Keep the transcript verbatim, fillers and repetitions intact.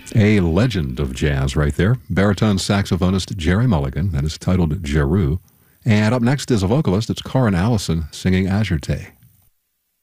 A legend of jazz right there. Baritone saxophonist Jerry Mulligan, that is titled Jeru. And up next is a vocalist. It's Corin Allison singing Azure Tay.